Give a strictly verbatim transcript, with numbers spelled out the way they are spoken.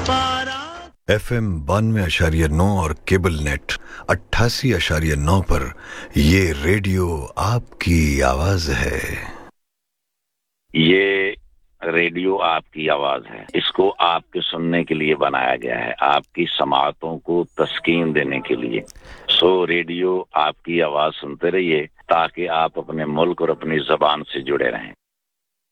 F M बानवे अशारिया नौ और केबल नेट अट्ठासी अशारिया नौ पर ये रेडियो आपकी आवाज है। ये रेडियो आपकी आवाज है, इसको आपके सुनने के लिए बनाया गया है, आपकी समाअतों को तस्कीन देने के लिए। सो रेडियो आपकी आवाज सुनते रहिए ताकि आप अपने मुल्क और अपनी ज़बान से जुड़े रहें।